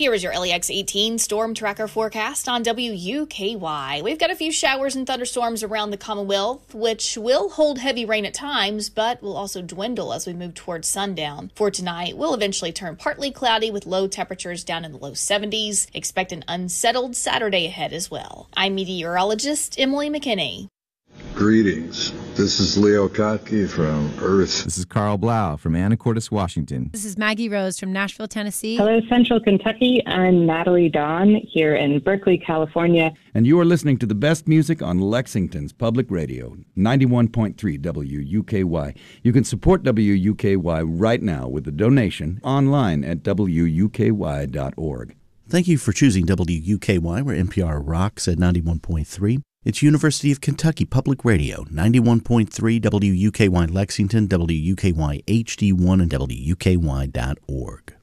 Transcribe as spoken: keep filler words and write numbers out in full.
Here is your L E X eighteen storm tracker forecast on W U K Y. We've got a few showers and thunderstorms around the Commonwealth, which will hold heavy rain at times, but will also dwindle as we move towards sundown. For tonight, we'll eventually turn partly cloudy with low temperatures down in the low seventies. Expect an unsettled Saturday ahead as well. I'm meteorologist Emily McKinney. Greetings. This is Leo Kottke from Earth. This is Carl Blau from Anacortes, Washington. This is Maggie Rose from Nashville, Tennessee. Hello, Central Kentucky. I'm Natalie Dawn here in Berkeley, California. And you are listening to the best music on Lexington's Public Radio, ninety-one point three W U K Y. You can support W U K Y right now with a donation online at W U K Y dot org. Thank you for choosing W U K Y, where N P R rocks at ninety-one point three. It's University of Kentucky Public Radio, ninety-one point three W U K Y Lexington, W U K Y H D one, and W U K Y dot org.